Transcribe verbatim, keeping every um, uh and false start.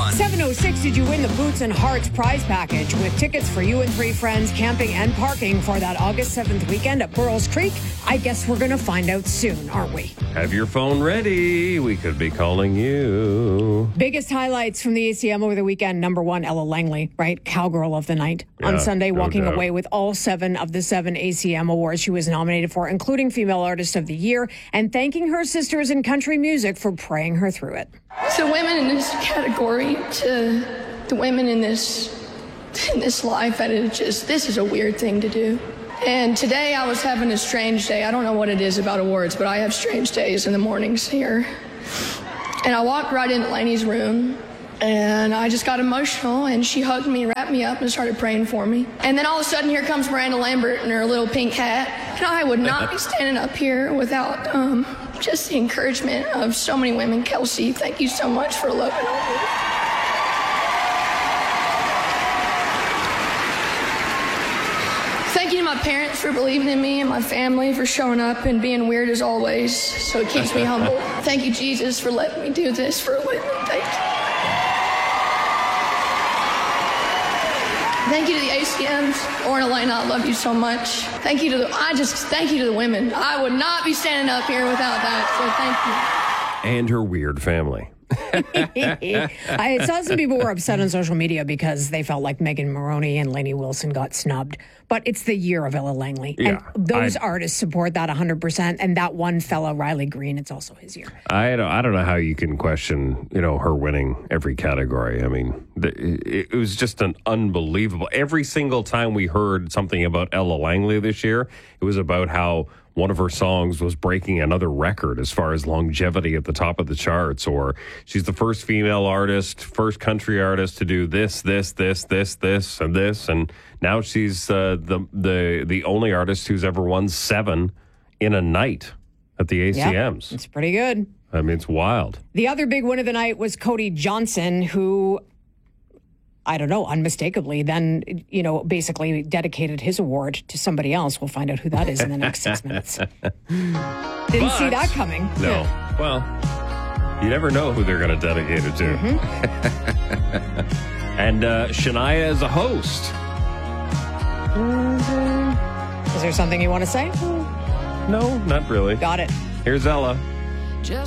one. seven oh six, did you win the Boots and Hearts prize package with tickets for you and three friends, camping and parking for that August seventh weekend at Burroughs Creek? I guess we're going to find out soon, aren't we? Have your phone ready. We could be calling you. Biggest highlights from the A C M over the weekend. Number one, Ella Langley, right? Cowgirl of the night. Yeah, on Sunday, no walking doubt. away with all seven of the seven A C M awards she was nominated for, including Female Artist of the Year, and thanking her sisters in country music for praying her through it. To women in this category, to the women in this in this life, that is just, this is a weird thing to do. And today I was having a strange day. I don't know what it is about awards, but I have strange days in the mornings here. And I walked right into Lainey's room, and I just got emotional, and she hugged me, wrapped me up, and started praying for me. And then all of a sudden, here comes Miranda Lambert in her little pink hat, and I would not be standing up here without um, just the encouragement of so many women. Kelsey, thank you so much for loving on me. Thank you to my parents for believing in me, and my family for showing up and being weird as always, so it keeps me humble. Thank you, Jesus, for letting me do this for a living. Thank you. Thank you to the A C Ms. Lauren, Elena, I love you so much. Thank you to the, I just, thank you to the women. I would not be standing up here without that, so thank you. And her weird family. I saw some people were upset on social media because they felt like Megan Maroney and Lainey Wilson got snubbed. But it's the year of Ella Langley. Yeah, and those I- artists support that one hundred percent. And that one fella, Riley Green, it's also his year. I don't, I don't know how you can question, you know, her winning every category. I mean, the, it, it was just an unbelievable. Every single time we heard something about Ella Langley this year, it was about how one of her songs was breaking another record as far as longevity at the top of the charts, or she's the first female artist, first country artist to do this, this, this, this, this, and this, and now she's uh, the the the only artist who's ever won seven in a night at the A C Ms. Yep, it's pretty good. I mean, it's wild. The other big win of the night was Cody Johnson, who, I don't know, unmistakably then, you know, basically dedicated his award to somebody else. We'll find out who that is in the next six minutes. Didn't But- see that coming. No. Well, you never know who they're going to dedicate it to. Mm-hmm. And uh, Shania is a host. Is there something you want to say? No, not really. Got it. Here's Ella.